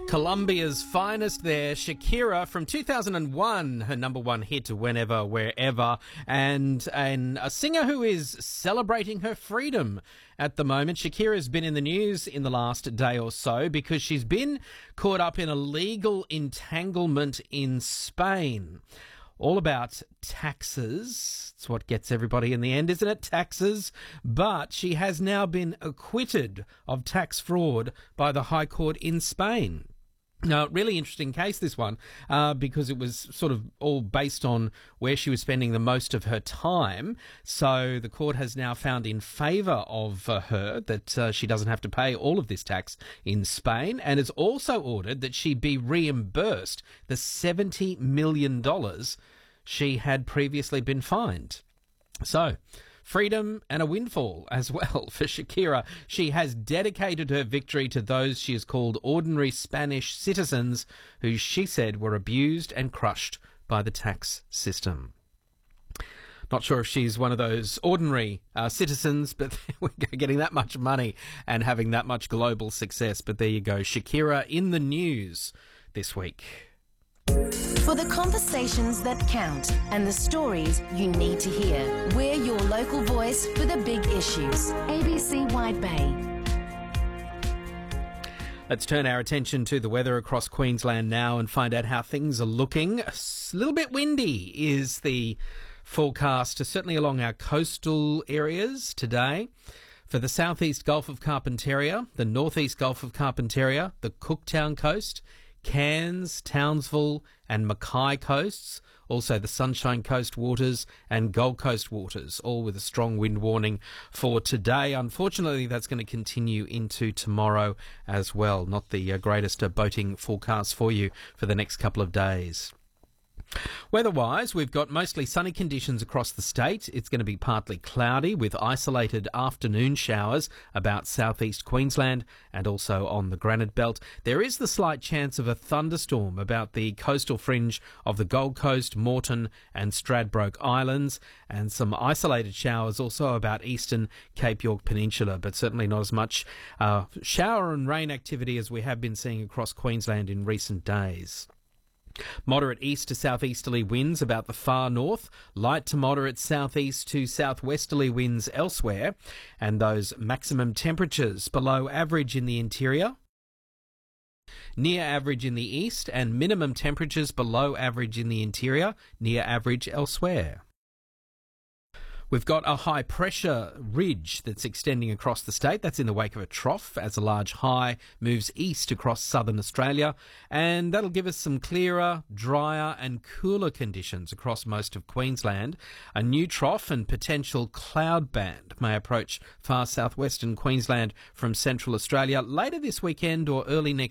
Colombia's finest there, Shakira from 2001, her number one hit, Whenever, Wherever, and a singer who is celebrating her freedom at the moment. Shakira's been in the news in the last day or so because she's been caught up in a legal entanglement in Spain. All about taxes. It's what gets everybody in the end, isn't it? Taxes. But she has now been acquitted of tax fraud by the High Court in Spain. Now, really interesting case, this one, because it was sort of all based on where she was spending the most of her time. So the court has now found in favour of her that she doesn't have to pay all of this tax in Spain, and has also ordered that she be reimbursed the $70 million she had previously been fined. So, freedom and a windfall as well for Shakira. She has dedicated her victory to those she has called ordinary Spanish citizens who she said were abused and crushed by the tax system. Not sure if she's one of those ordinary citizens, but we're getting that much money and having that much global success. But there you go, Shakira in the news this week. For the conversations that count and the stories you need to hear, we're your local voice for the big issues. ABC Wide Bay. Let's turn our attention to the weather across Queensland now and find out how things are looking. A little bit windy is the forecast, certainly along our coastal areas today. For the southeast Gulf of Carpentaria, the northeast Gulf of Carpentaria, the Cooktown coast, Cairns, Townsville and Mackay coasts, also the Sunshine Coast waters and Gold Coast waters, all with a strong wind warning for today. Unfortunately, that's going to continue into tomorrow as well. Not the greatest boating forecast for you for the next couple of days. Weather-wise, we've got mostly sunny conditions across the state. It's going to be partly cloudy with isolated afternoon showers about southeast Queensland and also on the Granite Belt. There is the slight chance of a thunderstorm about the coastal fringe of the Gold Coast, Moreton and Stradbroke Islands, and some isolated showers also about eastern Cape York Peninsula, but certainly not as much shower and rain activity as we have been seeing across Queensland in recent days. Moderate east to southeasterly winds about the far north, light to moderate southeast to southwesterly winds elsewhere, and those maximum temperatures below average in the interior, near average in the east, and minimum temperatures below average in the interior, near average elsewhere. We've got a high pressure ridge that's extending across the state. That's in the wake of a trough as a large high moves east across southern Australia, and that'll give us some clearer, drier and cooler conditions across most of Queensland. A new trough and potential cloud band may approach far southwestern Queensland from central Australia later this weekend or early next